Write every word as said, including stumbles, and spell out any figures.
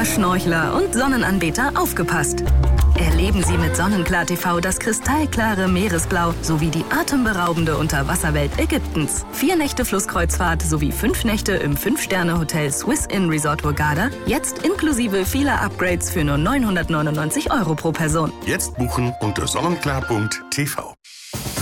Aquaschnorchler und Sonnenanbeter aufgepasst. Erleben Sie mit Sonnenklar T V das kristallklare Meeresblau sowie die atemberaubende Unterwasserwelt Ägyptens. Vier Nächte Flusskreuzfahrt sowie fünf Nächte im fünf-Sterne-Hotel Swiss Inn Resort Hurghada. Jetzt inklusive vieler Upgrades für nur neunhundertneunundneunzig Euro pro Person. Jetzt buchen unter sonnenklar punkt t v.